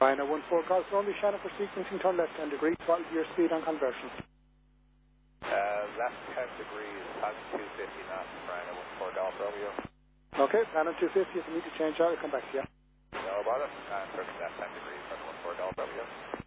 Ryanair 14 Golf Romeo Shannon for sequencing, turn left 10 degrees. What will be your speed on conversion? Left 10 degrees, past 250 knots, Ryanair 14 Golf Romeo. Okay, plan on 250. If you need to change that, I'll come back to you. No bother. And turn left 10 degrees, Ryanair 14 Golf Romeo.